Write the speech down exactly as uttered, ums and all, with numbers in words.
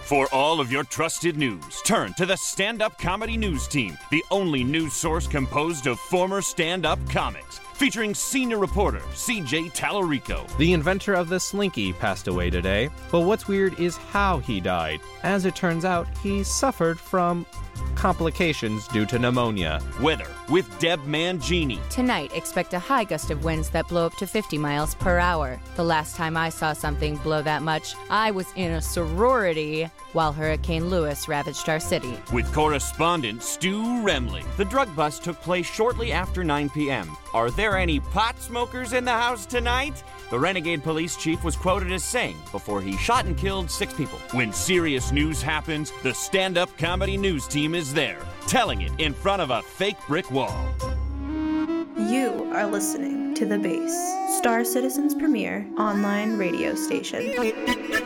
For all of your trusted news, turn to the Stand-Up Comedy News Team, the only news source composed of former stand-up comics. Featuring senior reporter C J Tallarico. The inventor of the Slinky passed away today, but what's weird is how he died. As it turns out, he suffered from complications due to pneumonia. Weather with Deb Mangini. Tonight, expect a high gust of winds that blow up to fifty miles per hour. The last time I saw something blow that much, I was in a sorority while Hurricane Lewis ravaged our city. With correspondent Stu Remley. The drug bust took place shortly after nine p.m. Are there any pot smokers in the house tonight? The renegade police chief was quoted as saying before he shot and killed six people. When serious news happens, the Stand-Up Comedy News Team is there, telling it in front of a fake brick wall. You are listening to The Base, Star Citizen's premier online radio station.